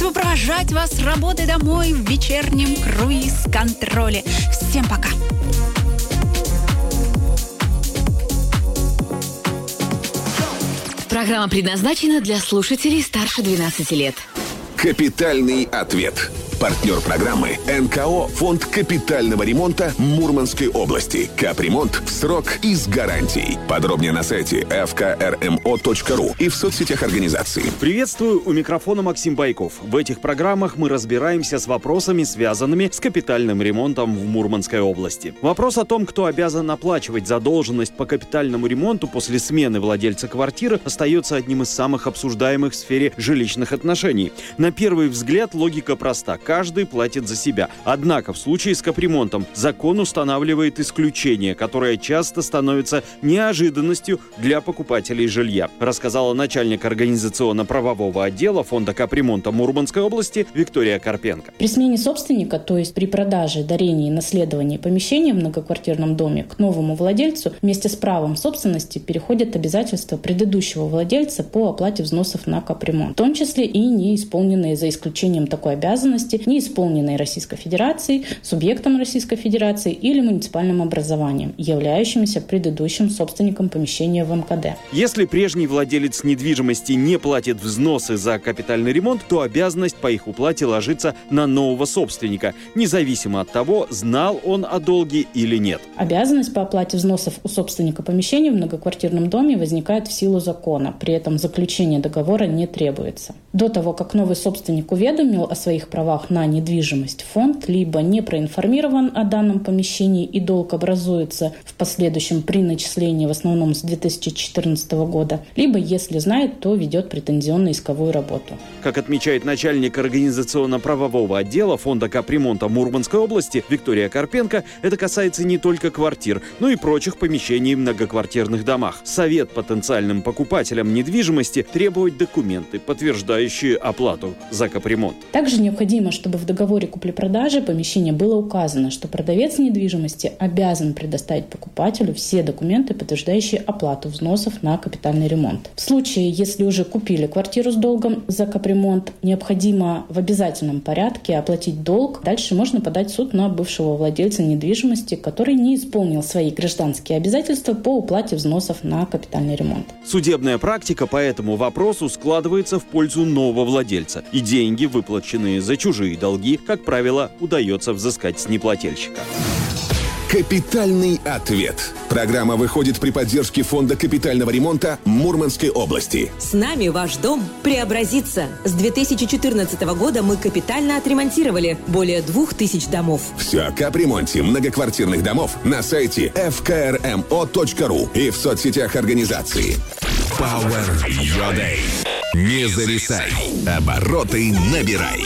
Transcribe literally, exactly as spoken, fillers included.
удовольствие провожать вас с работы домой в вечернем круиз-контроле. Всем пока! Программа предназначена для слушателей старше двенадцати лет. Капитальный ответ. Партнер программы эн ка о «Фонд капитального ремонта Мурманской области». Капремонт в срок и с гарантией. Подробнее на сайте эф ка эр эм о точка ру и в соцсетях организации. Приветствую, у микрофона Максим Байков. В этих программах мы разбираемся с вопросами, связанными с капитальным ремонтом в Мурманской области. Вопрос о том, кто обязан оплачивать задолженность по капитальному ремонту после смены владельца квартиры, остается одним из самых обсуждаемых в сфере жилищных отношений. На первый взгляд логика проста. Каждый платит за себя. Однако в случае с капремонтом закон устанавливает исключение, которое часто становится неожиданностью для покупателей жилья, рассказала начальник организационно-правового отдела Фонда капремонта Мурманской области Виктория Карпенко. При смене собственника, то есть при продаже, дарении, наследовании помещения в многоквартирном доме к новому владельцу, вместе с правом собственности переходят обязательства предыдущего владельца по оплате взносов на капремонт, в том числе и неисполненные, за исключением такой обязанности, не исполненной Российской Федерацией, субъектом Российской Федерации или муниципальным образованием, являющимися предыдущим собственником помещения в эм ка дэ. Если прежний владелец недвижимости не платит взносы за капитальный ремонт, то обязанность по их уплате ложится на нового собственника, независимо от того, знал он о долге или нет. Обязанность по оплате взносов у собственника помещения в многоквартирном доме возникает в силу закона, при этом заключение договора не требуется. До того, как новый собственник уведомил о своих правах на недвижимость, фонд либо не проинформирован о данном помещении и долг образуется в последующем при начислении в основном с две тысячи четырнадцатого года, либо, если знает, то ведет претензионно-исковую работу. Как отмечает начальник организационно-правового отдела Фонда капремонта Мурманской области Виктория Карпенко, это касается не только квартир, но и прочих помещений в многоквартирных домах. Совет потенциальным покупателям недвижимости требовать документы, подтверждающие оплату за капремонт. Также необходимо, чтобы в договоре купли-продажи помещения было указано, что продавец недвижимости обязан предоставить покупателю все документы, подтверждающие оплату взносов на капитальный ремонт. В случае, если уже купили квартиру с долгом за капремонт, необходимо в обязательном порядке оплатить долг. Дальше можно подать в суд на бывшего владельца недвижимости, который не исполнил свои гражданские обязательства по уплате взносов на капитальный ремонт. Судебная практика по этому вопросу складывается в пользу нового владельца, и деньги, выплаченные за чужие долги, как правило, удается взыскать с неплательщика. Капитальный ответ. Программа выходит при поддержке Фонда капитального ремонта Мурманской области. С нами ваш дом преобразится. С две тысячи четырнадцатого года мы капитально отремонтировали более двух тысяч домов. Все о капремонте многоквартирных домов на сайте эф ка эр эм о точка ру и в соцсетях организации. Power your day. Не зависай. Обороты набирай.